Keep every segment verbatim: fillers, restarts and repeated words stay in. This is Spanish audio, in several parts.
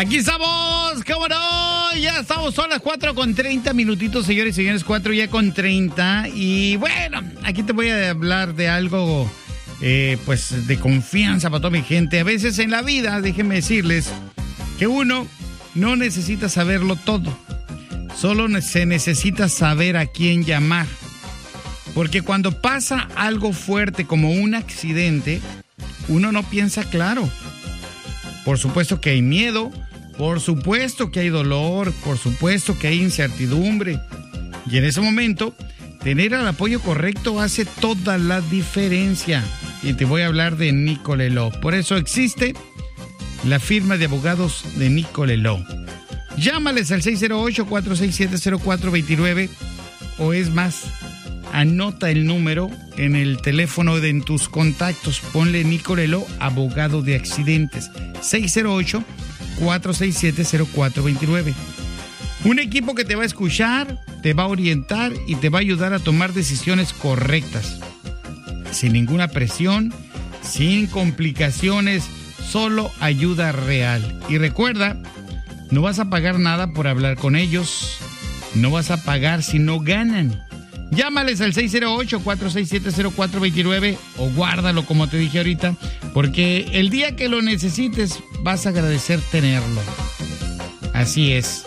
Aquí estamos, ¿cómo no? Ya estamos, son las cuatro con treinta minutitos, señores y señores, cuatro ya con treinta. Y bueno, aquí te voy a hablar de algo, eh, pues, de confianza para toda mi gente. A veces en la vida, déjenme decirles, que uno no necesita saberlo todo. Solo se necesita saber a quién llamar. Porque cuando pasa algo fuerte como un accidente, uno no piensa claro. Por supuesto que hay miedo, por supuesto que hay dolor, por supuesto que hay incertidumbre. Y en ese momento, tener el apoyo correcto hace toda la diferencia. Y te voy a hablar de Nicole Law. Por eso existe la firma de abogados de Nicole Law. Llámales al seis cero ocho, cuatro seis siete, cero cuatro dos nueve o es más, anota el número en el teléfono de en tus contactos. Ponle Nicole Law, abogado de accidentes. seis cero ocho, cuatro seis siete, cero cuatro dos nueve. Un equipo que te va a escuchar, te va a orientar y te va a ayudar a tomar decisiones correctas. Sin ninguna presión, sin complicaciones, solo ayuda real. Y recuerda, no vas a pagar nada por hablar con ellos. No vas a pagar si no ganan. Llámales al seis cero ocho, cuatro seis siete, cero cuatro dos nueve o guárdalo como te dije ahorita, porque el día que lo necesites vas a agradecer tenerlo. Así es.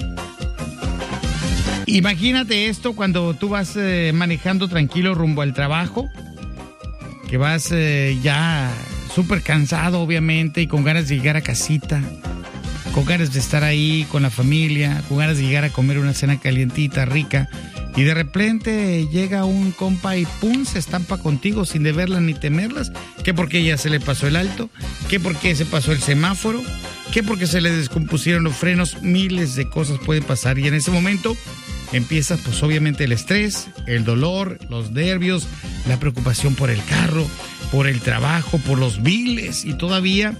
Imagínate esto cuando tú vas eh, manejando tranquilo rumbo al trabajo, que vas eh, ya súper cansado obviamente y con ganas de llegar a casita, con ganas de estar ahí con la familia, con ganas de llegar a comer una cena calientita, rica. Y de repente llega un compa y pum, se estampa contigo sin deberlas ni temerlas. ¿Qué porque ya se le pasó el alto? ¿Qué porque se pasó el semáforo? ¿Qué porque se le descompusieron los frenos? Miles de cosas pueden pasar. Y en ese momento empieza pues obviamente el estrés, el dolor, los nervios, la preocupación por el carro, por el trabajo, por los biles. Y todavía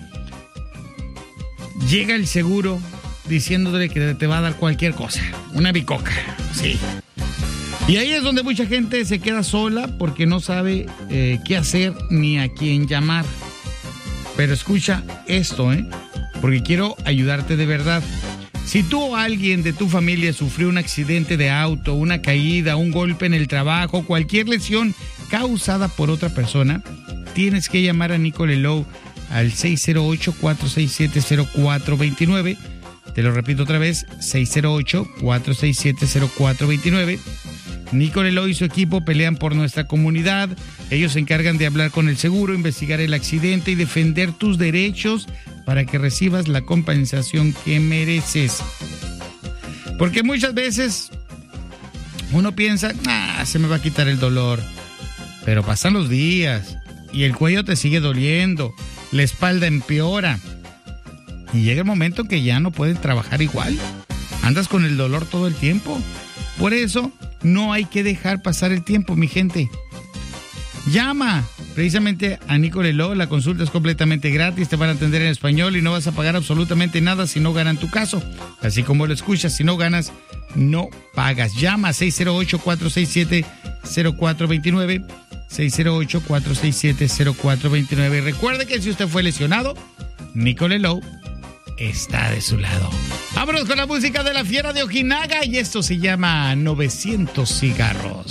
llega el seguro diciéndole que te va a dar cualquier cosa. Una bicoca, sí. Y ahí es donde mucha gente se queda sola porque no sabe eh, qué hacer ni a quién llamar. Pero escucha esto, ¿eh? Porque quiero ayudarte de verdad. Si tú o alguien de tu familia sufrió un accidente de auto, una caída, un golpe en el trabajo, cualquier lesión causada por otra persona, tienes que llamar a Nicole Law al seis cero ocho, cuatro seis siete, cero cuatro dos nueve. Te lo repito otra vez, seis cero ocho, cuatro seis siete, cero cuatro dos nueve. Nicole Law y su equipo pelean por nuestra comunidad. Ellos se encargan de hablar con el seguro, investigar el accidente y defender tus derechos para que recibas la compensación que mereces. Porque muchas veces uno piensa, ah, se me va a quitar el dolor. Pero pasan los días y el cuello te sigue doliendo, la espalda empeora. Y llega el momento que ya no puedes trabajar igual. Andas con el dolor todo el tiempo. Por eso no hay que dejar pasar el tiempo, mi gente. Llama precisamente a Nicole Law. La consulta es completamente gratis. Te van a atender en español y no vas a pagar absolutamente nada si no ganan tu caso. Así como lo escuchas, si no ganas, no pagas. Llama a seis cero ocho, cuatro seis siete, cero cuatro dos nueve. seis cero ocho, cuatro seis siete, cero cuatro dos nueve. Recuerde que si usted fue lesionado, Nicole Law está de su lado. Vámonos con la música de la Fiera de Ojinaga y esto se llama novecientos cigarros.